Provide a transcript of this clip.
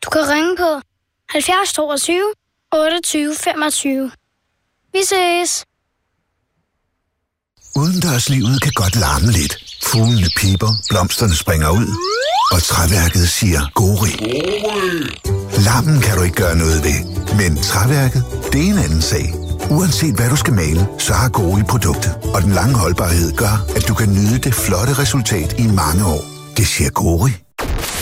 Du kan ringe på 70 22 28 25. Vi ses. Udendørslivet kan godt larme lidt. Fuglene piper, blomsterne springer ud, og træværket siger gori. Larmen kan du ikke gøre noget ved, men træværket, det er en anden sag. Uanset hvad du skal male, så har Gori produktet, og den lange holdbarhed gør, at du kan nyde det flotte resultat i mange år. Det siger Gori.